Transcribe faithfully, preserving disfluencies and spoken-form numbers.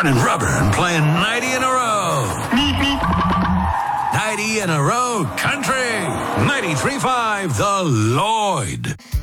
burning rubber and playing ninety in a row. ninety in a row country. ninety-three point five The Lloyd.